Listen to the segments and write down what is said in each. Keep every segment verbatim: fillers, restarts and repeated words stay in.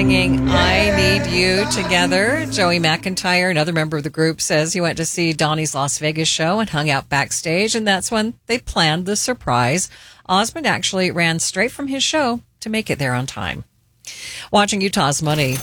singing I Need You together. Joey McIntyre, another member of the group, says he went to see Donnie's Las Vegas show and hung out backstage, and that's when they planned the surprise. Osmond actually ran straight from his show to make it there on time. Watching Utah's money.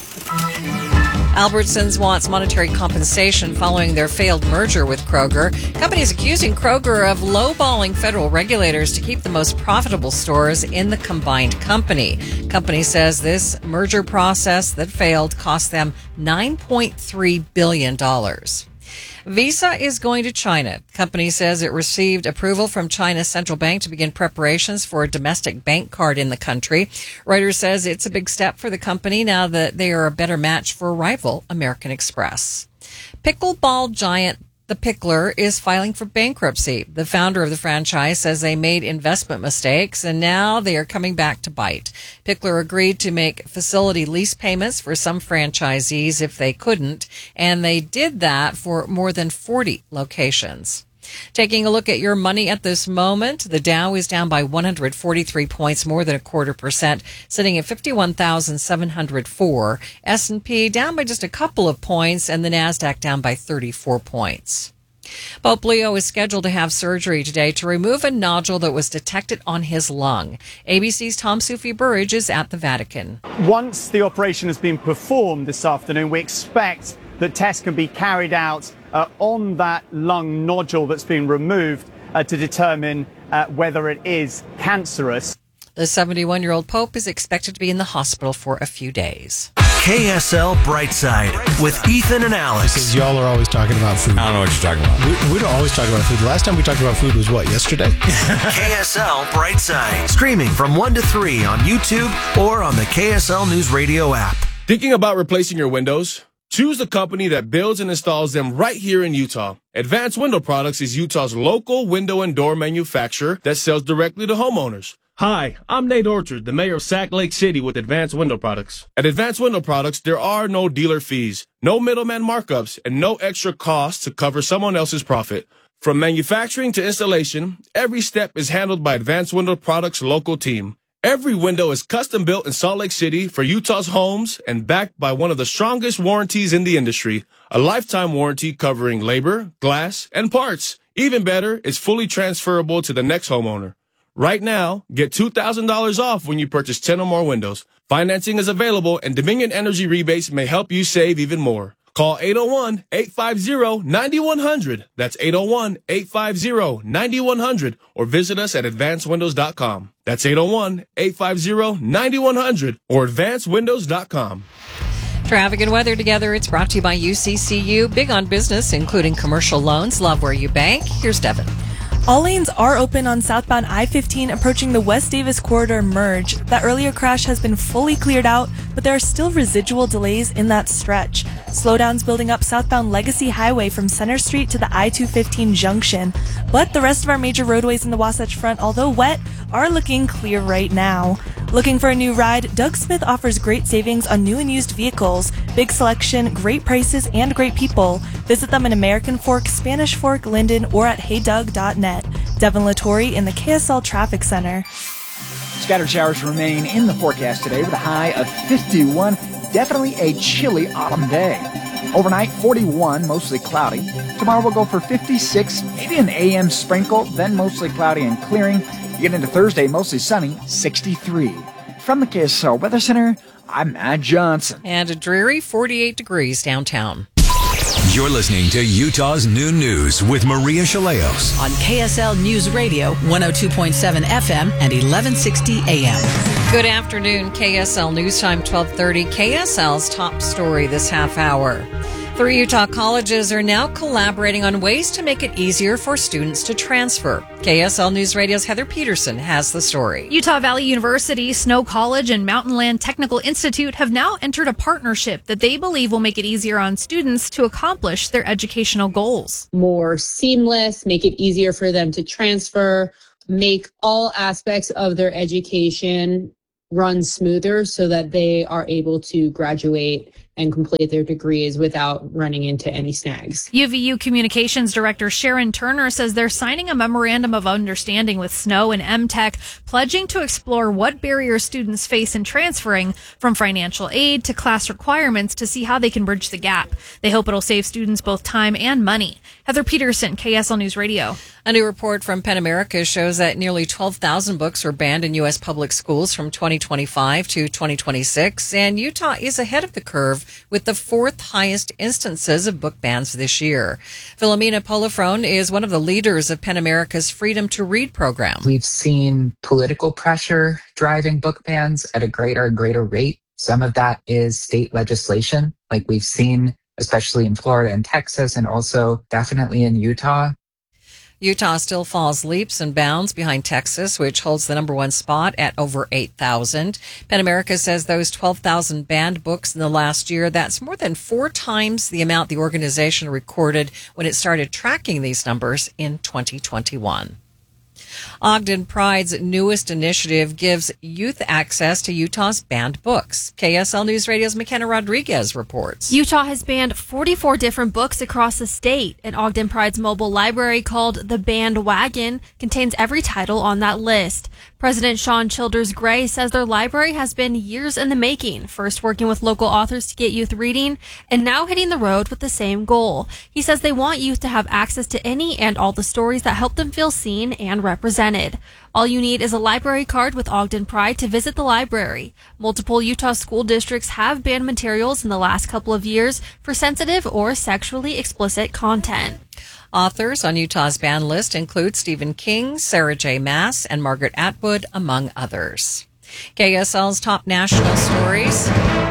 Albertsons wants monetary compensation following their failed merger with Kroger. Company is accusing Kroger of lowballing federal regulators to keep the most profitable stores in the combined company. Company says this merger process that failed cost them nine point three billion dollars. Visa is going to China. The company says it received approval from China's central bank to begin preparations for a domestic bank card in the country. Reuters says it's a big step for the company now that they are a better match for rival American Express. Pickleball giant The Pickler is filing for bankruptcy. The founder of the franchise says they made investment mistakes and now they are coming back to bite. Pickler agreed to make facility lease payments for some franchisees if they couldn't, and they did that for more than forty locations. Taking a look at your money at this moment, the Dow is down by one hundred forty-three points, more than a quarter percent, sitting at fifty-one thousand seven hundred four. S and P down by just a couple of points, and the NASDAQ down by thirty-four points. Pope Leo is scheduled to have surgery today to remove a nodule that was detected on his lung. A B C's Tom Sufi Burridge is at the Vatican. Once the operation has been performed this afternoon, we expect that tests can be carried out uh, on that lung nodule that's been removed uh, to determine uh, whether it is cancerous. The seventy-one-year-old Pope is expected to be in the hospital for a few days. K S L Brightside with Ethan and Alex. Because y'all are always talking about food. I don't know what you're talking about. We, we don't always talk about food. The last time we talked about food was what, yesterday? K S L Brightside. Streaming from one to three on YouTube or on the K S L News Radio app. Thinking about replacing your windows? Choose the company that builds and installs them right here in Utah. Advanced Window Products is Utah's local window and door manufacturer that sells directly to homeowners. Hi, I'm Nate Orchard, the mayor of Sac Lake City with Advanced Window Products. At Advanced Window Products, there are no dealer fees, no middleman markups, and no extra costs to cover someone else's profit. From manufacturing to installation, every step is handled by Advanced Window Products' local team. Every window is custom built in Salt Lake City for Utah's homes and backed by one of the strongest warranties in the industry, a lifetime warranty covering labor, glass, and parts. Even better, it's fully transferable to the next homeowner. Right now, get two thousand dollars off when you purchase ten or more windows. Financing is available, and Dominion Energy rebates may help you save even more. Call eight oh one, eight five zero, nine one zero zero. That's eight oh one, eight five zero, nine one zero zero, or visit us at advanced windows dot com. That's eight oh one, eight five zero, nine one zero zero or advanced windows dot com. Traffic and weather together. It's brought to you by U C C U. Big on business, including commercial loans. Love where you bank. Here's Devin. All lanes are open on southbound I fifteen approaching the West Davis Corridor merge. That earlier crash has been fully cleared out, but there are still residual delays in that stretch. Slowdowns building up southbound Legacy Highway from Center Street to the I two fifteen junction. But the rest of our major roadways in the Wasatch Front, although wet, are looking clear right now. Looking for a new ride? Doug Smith offers great savings on new and used vehicles, big selection, great prices, and great people. Visit them in American Fork, Spanish Fork, Linden, or at hey doug dot net. Devin Lattori in the K S L Traffic Center. Scattered showers remain in the forecast today with a high of fifty-one. Definitely a chilly autumn day. Overnight, forty-one, mostly cloudy. Tomorrow we'll go for fifty-six, maybe an A M sprinkle, then mostly cloudy and clearing. You get into Thursday, mostly sunny, sixty-three. From the K S L Weather Center, I'm Matt Johnson. And a dreary forty-eight degrees downtown. You're listening to Utah's New News with Maria Chaleos on K S L News Radio, one oh two point seven F M and eleven sixty A M. Good afternoon, K S L News Time, twelve thirty. K S L's top story this half hour. Three Utah colleges are now collaborating on ways to make it easier for students to transfer. K S L News Radio's Heather Peterson has the story. Utah Valley University, Snow College, and Mountain Land Technical Institute have now entered a partnership that they believe will make it easier on students to accomplish their educational goals. More seamless, make it easier for them to transfer, make all aspects of their education run smoother so that they are able to graduate and complete their degrees without running into any snags. U V U Communications Director Sharon Turner says they're signing a memorandum of understanding with Snow and M Tech, pledging to explore what barriers students face in transferring from financial aid to class requirements to see how they can bridge the gap. They hope it'll save students both time and money. Heather Peterson, K S L News Radio. A new report from PEN America shows that nearly twelve thousand books were banned in U S public schools from twenty twenty-five to twenty twenty-six, and Utah is ahead of the curve with the fourth highest instances of book bans this year. Philomena Polifrone is one of the leaders of PEN America's Freedom to Read program. We've seen political pressure driving book bans at a greater and greater rate. Some of that is state legislation, like we've seen, especially in Florida and Texas, and also definitely in Utah. Utah still falls leaps and bounds behind Texas, which holds the number one spot at over eight thousand. PEN America says those twelve thousand banned books in the last year, that's more than four times the amount the organization recorded when it started tracking these numbers in twenty twenty-one. Ogden Pride's newest initiative gives youth access to Utah's banned books. K S L News Radio's McKenna Rodriguez reports. Utah has banned forty-four different books across the state, and Ogden Pride's mobile library, called the Banned Wagon, contains every title on that list. President Sean Childers Gray says their library has been years in the making, first working with local authors to get youth reading, and now hitting the road with the same goal. He says they want youth to have access to any and all the stories that help them feel seen and represented. All you need is a library card with Ogden Pride to visit the library. Multiple Utah school districts have banned materials in the last couple of years for sensitive or sexually explicit content. Authors on Utah's ban list include Stephen King, Sarah J. Maas, and Margaret Atwood, among others. K S L's top national stories.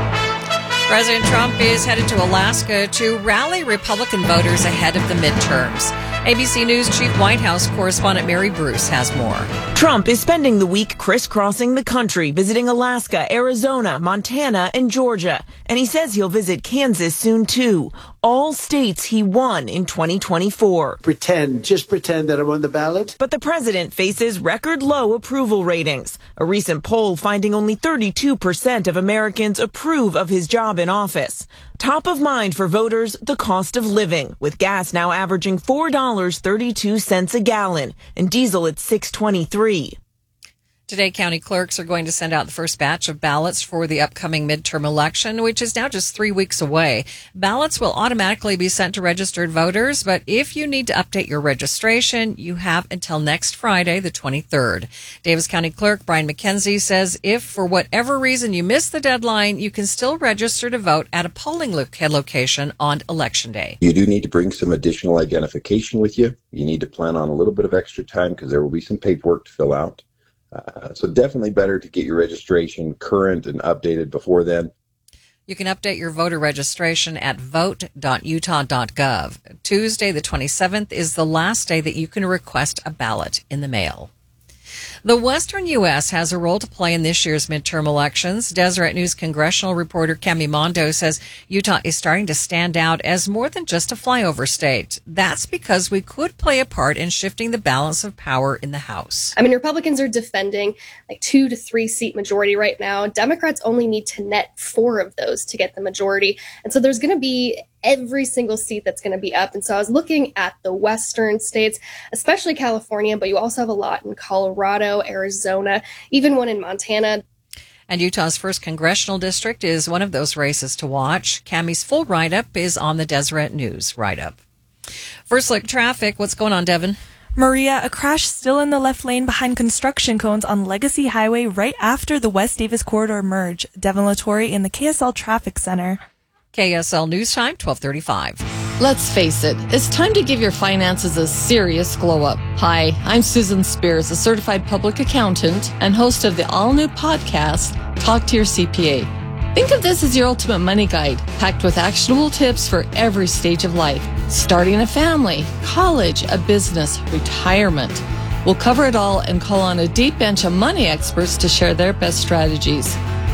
President Trump is headed to Alaska to rally Republican voters ahead of the midterms. A B C News Chief White House correspondent Mary Bruce has more. Trump is spending the week crisscrossing the country, visiting Alaska, Arizona, Montana, and Georgia. And he says he'll visit Kansas soon, too. All states he won in twenty twenty-four. Pretend, just pretend that I'm on the ballot. But the president faces record low approval ratings. A recent poll finding only thirty-two percent of Americans approve of his job in office. Top of mind for voters, the cost of living, with gas now averaging four dollars and thirty-two cents a gallon and diesel at six dollars and twenty-three cents. Today, county clerks are going to send out the first batch of ballots for the upcoming midterm election, which is now just three weeks away. Ballots will automatically be sent to registered voters, but if you need to update your registration, you have until next Friday, the twenty-third. Davis County Clerk Brian McKenzie says if for whatever reason you miss the deadline, you can still register to vote at a polling location on Election Day. You do need to bring some additional identification with you. You need to plan on a little bit of extra time because there will be some paperwork to fill out. Uh, so definitely better to get your registration current and updated before then. You can update your voter registration at vote dot utah dot gov. Tuesday, the twenty-seventh, is the last day that you can request a ballot in the mail. The Western U S has a role to play in this year's midterm elections. Deseret News congressional reporter Cami Mondo says Utah is starting to stand out as more than just a flyover state. That's because we could play a part in shifting the balance of power in the House. I mean, Republicans are defending like two to three seat majority right now. Democrats only need to net four of those to get the majority. And so there's going to be every single seat that's going to be up. And so I was looking at the western states, especially California, but you also have a lot in Colorado, Arizona, even one in Montana. And Utah's first congressional district is one of those races to watch. Cami's full write-up is on the Deseret News write-up. First look traffic. What's going on, Devin? Maria, a crash still in the left lane behind construction cones on Legacy Highway right after the West Davis corridor merge. Devin Latore in the K S L Traffic Center. K S L News Time, twelve thirty-five. Let's face it, it's time to give your finances a serious glow up. Hi, I'm Susan Spears, a certified public accountant and host of the all-new podcast, Talk to Your C P A. Think of this as your ultimate money guide, packed with actionable tips for every stage of life. Starting a family, college, a business, retirement. We'll cover it all and call on a deep bench of money experts to share their best strategies.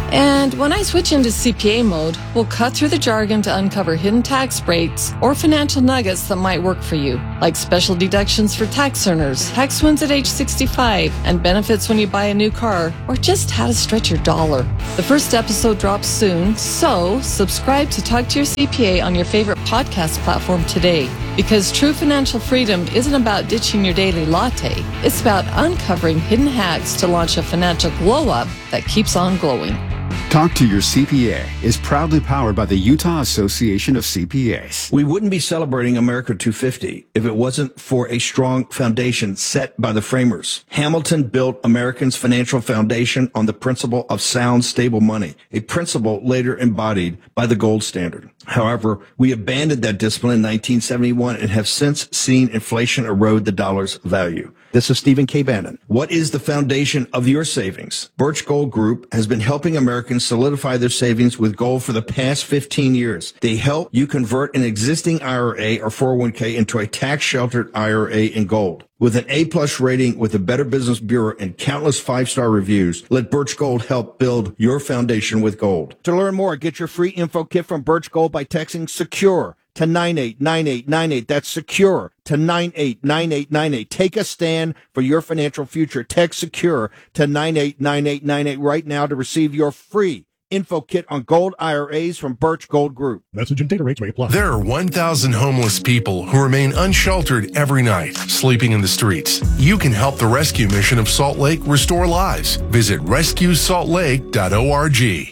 And when I switch into C P A mode, we'll cut through the jargon to uncover hidden tax breaks or financial nuggets that might work for you, like special deductions for tax earners, tax wins at age sixty-five, and benefits when you buy a new car, or just how to stretch your dollar. The first episode drops soon, so subscribe to Talk to Your C P A on your favorite podcast platform today. Because true financial freedom isn't about ditching your daily latte. It's about uncovering hidden hacks to launch a financial glow-up that keeps on glowing. Talk to Your C P A is proudly powered by the Utah Association of C P As. We wouldn't be celebrating America two fifty if it wasn't for a strong foundation set by the framers. Hamilton built Americans' financial foundation on the principle of sound, stable money, a principle later embodied by the gold standard. However, we abandoned that discipline in nineteen seventy-one and have since seen inflation erode the dollar's value. This is Stephen K. Bannon. What is the foundation of your savings? Birch Gold Group has been helping Americans solidify their savings with gold for the past fifteen years. They help you convert an existing I R A or four oh one k into a tax-sheltered I R A in gold. With an A-plus rating with the Better Business Bureau and countless five-star reviews, let Birch Gold help build your foundation with gold. To learn more, get your free info kit from Birch Gold by texting SECURE to nine eight nine eight nine eight. That's SECURE to nine eight nine eight nine eight. Take a stand for your financial future. Text SECURE to nine eight nine eight nine eight right now to receive your free info kit on gold I R As from Birch Gold Group. Message and data rates may apply. There are one thousand homeless people who remain unsheltered every night, sleeping in the streets. You can help the rescue mission of Salt Lake restore lives. Visit rescue salt lake dot org.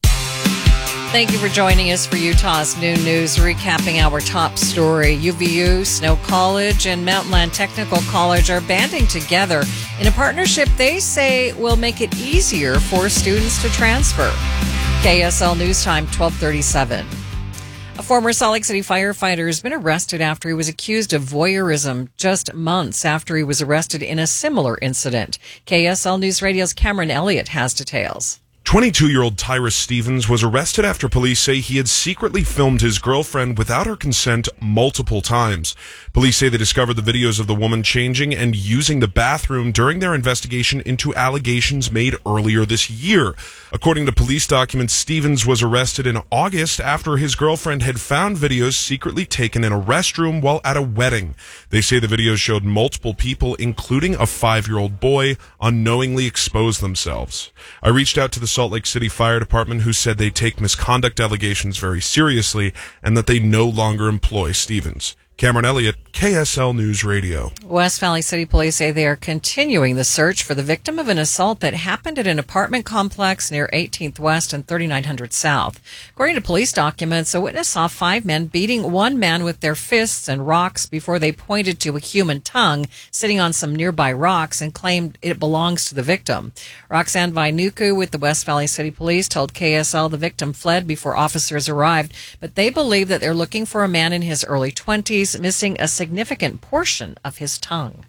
Thank you for joining us for Utah's Noon News, recapping our top story. U V U, Snow College, and Mountainland Technical College are banding together in a partnership they say will make it easier for students to transfer. K S L News Time, twelve thirty-seven. A former Salt Lake City firefighter has been arrested after he was accused of voyeurism just months after he was arrested in a similar incident. K S L News Radio's Cameron Elliott has details. twenty-two-year-old Tyrus Stevens was arrested after police say he had secretly filmed his girlfriend without her consent multiple times. Police say they discovered the videos of the woman changing and using the bathroom during their investigation into allegations made earlier this year. According to police documents, Stevens was arrested in August after his girlfriend had found videos secretly taken in a restroom while at a wedding. They say the videos showed multiple people, including a five-year-old boy, unknowingly expose themselves. I reached out to the Salt Lake City Fire Department, who said they take misconduct allegations very seriously and that they no longer employ Stevens. Cameron Elliott, K S L News Radio. West Valley City Police say they are continuing the search for the victim of an assault that happened at an apartment complex near eighteenth West and thirty-nine hundred South. According to police documents, a witness saw five men beating one man with their fists and rocks before they pointed to a human tongue sitting on some nearby rocks and claimed it belongs to the victim. Roxanne Vainuku with the West Valley City Police told K S L the victim fled before officers arrived, but they believe that they're looking for a man in his early twenties, missing a significant portion of his tongue.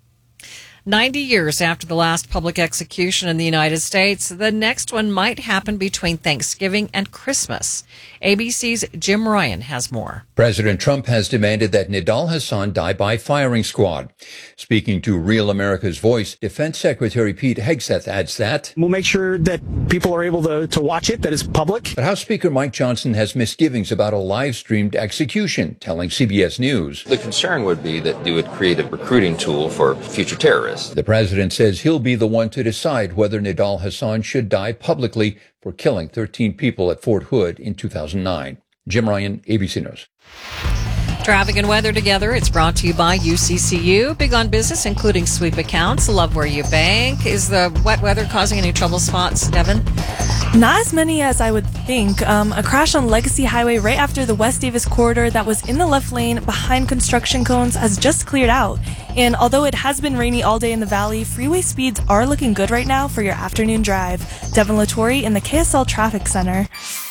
ninety years after the last public execution in the United States, the next one might happen between Thanksgiving and Christmas. A B C's Jim Ryan has more. President Trump has demanded that Nidal Hasan die by firing squad. Speaking to Real America's Voice, Defense Secretary Pete Hegseth adds that we'll make sure that people are able to, to watch it, that it's public. But House Speaker Mike Johnson has misgivings about a live-streamed execution, telling C B S News. The concern would be that you would create a recruiting tool for future terrorists. The president says he'll be the one to decide whether Nidal Hasan should die publicly for killing thirteen people at Fort Hood in two thousand nine. Jim Ryan, A B C News. Traffic and weather together. It's brought to you by U C C U. Big on business, including sweep accounts. Love where you bank. Is the wet weather causing any trouble spots, Devin? Not as many as I would think. Um, a crash on Legacy Highway right after the West Davis corridor that was in the left lane behind construction cones has just cleared out. And although it has been rainy all day in the valley, freeway speeds are looking good right now for your afternoon drive. Devin Latore in the K S L Traffic Center.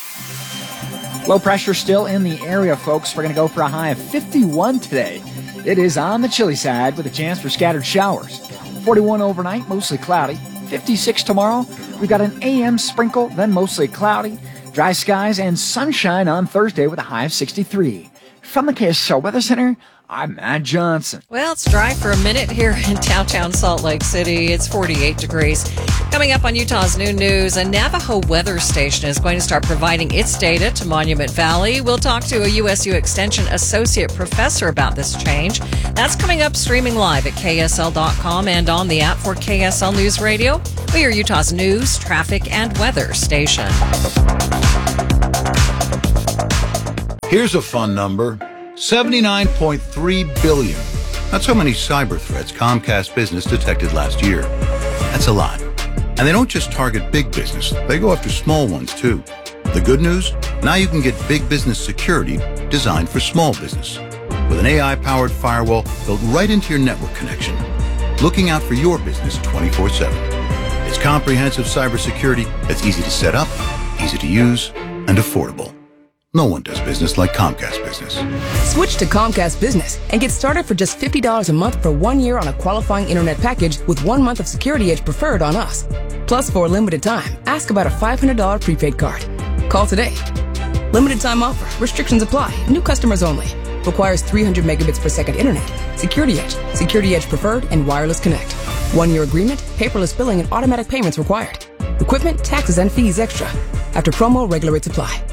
Low pressure still in the area, folks. We're going to go for a high of fifty-one today. It is on the chilly side with a chance for scattered showers. forty-one overnight, mostly cloudy. fifty-six tomorrow. We've got an A M sprinkle, then mostly cloudy. Dry skies and sunshine on Thursday with a high of sixty-three. From the K S L Weather Center, I'm Matt Johnson. Well, it's dry for a minute here in downtown Salt Lake City. It's forty-eight degrees. Coming up on Utah's Noon News, a Navajo weather station is going to start providing its data to Monument Valley. We'll talk to a U S U Extension Associate Professor about this change. That's coming up streaming live at K S L dot com and on the app for K S L News Radio. We are Utah's news, traffic, and weather station. Here's a fun number. seventy-nine point three billion. That's how many cyber threats Comcast Business detected last year. That's a lot. And they don't just target big business, they go after small ones too. The good news? Now you can get big business security designed for small business. With an A I-powered firewall built right into your network connection. Looking out for your business twenty-four seven. It's comprehensive cybersecurity that's easy to set up, easy to use, and affordable. No one does business like Comcast Business. Switch to Comcast Business and get started for just fifty dollars a month for one year on a qualifying internet package with one month of Security Edge Preferred on us. Plus, for a limited time, ask about a five hundred dollars prepaid card. Call today. Limited time offer. Restrictions apply. New customers only. Requires three hundred megabits per second internet. Security Edge, Security Edge Preferred, and Wireless Connect. One-year agreement, paperless billing, and automatic payments required. Equipment, taxes, and fees extra. After promo, regular rates apply.